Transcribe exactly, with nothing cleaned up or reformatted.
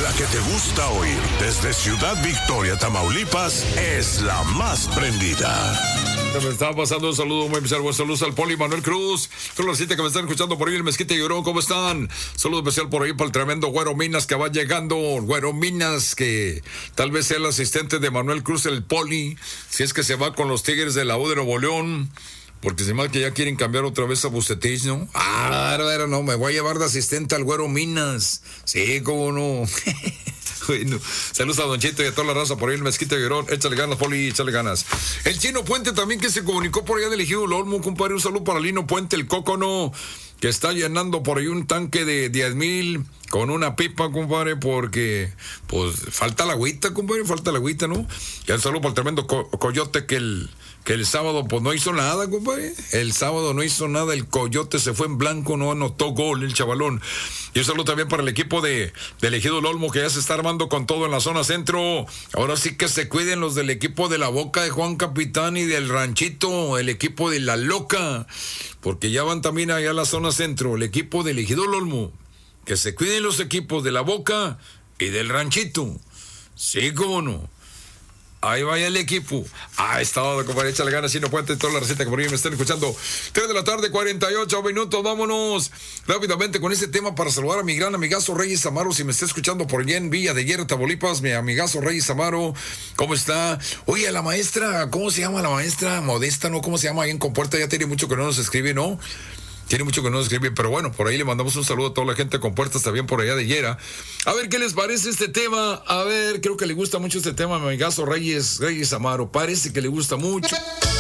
La que te gusta oír desde Ciudad Victoria, Tamaulipas, es la más prendida. Me está pasando un saludo muy especial. Buen saludo al Poli Manuel Cruz. Toda la gente que me están escuchando por ahí, el Mezquite Llorón, ¿cómo están? Saludo especial por ahí para el tremendo Güero Minas que va llegando. Güero Minas, que tal vez sea el asistente de Manuel Cruz, el Poli, si es que se va con los Tigres de la U de Nuevo León. Porque se me que ya quieren cambiar otra vez a Bucetich, ¿no? Ah, no, no, me voy a llevar de asistente al Güero Minas. Sí, cómo no. Bueno, saludos a Don Chito y a toda la raza por ahí, el Mezquite Llorón. Échale ganas, Poli, échale ganas. El Chino Puente también, que se comunicó por allá del Ejido del Olmo, compadre. Un saludo para Lino Puente, el Cócono, que está llenando por ahí un tanque de diez mil con una pipa, compadre, porque pues falta la agüita, compadre, falta la agüita, ¿no? Y un saludo para el tremendo co- Coyote que el... Que el sábado pues no hizo nada, compadre. El sábado no hizo nada, el Coyote se fue en blanco, no anotó gol el chavalón. Y un saludo también para el equipo de, del Ejido del Olmo, que ya se está armando con todo en la zona centro. Ahora sí que se cuiden los del equipo de la Boca de Juan Capitán y del Ranchito, el equipo de La Loca, porque ya van también allá a la zona centro, el equipo del Ejido del Olmo. Que se cuiden los equipos de la Boca y del Ranchito. Sí, cómo no. Ahí vaya el equipo. Ah, estado, compadre, échale ganas, Chino Puente, toda la receta que por ahí me están escuchando. tres de la tarde, cuarenta y ocho minutos, vámonos rápidamente con este tema para saludar a mi gran amigazo Reyes Amaro, si me está escuchando por allá en Villa de Hierro, Tamaulipas, mi amigazo Reyes Amaro, ¿cómo está? Oye, la maestra, ¿cómo se llama la maestra? Modesta, ¿no? ¿Cómo se llama ahí en Compuerta? Ya tiene mucho que no nos escribe, ¿no? Tiene mucho que no nos escribe, pero bueno, por ahí le mandamos un saludo a toda la gente con puertas también por allá de Yera. A ver qué les parece este tema. A ver, creo que le gusta mucho este tema a mi amigazo Reyes, Reyes Amaro. Parece que le gusta mucho.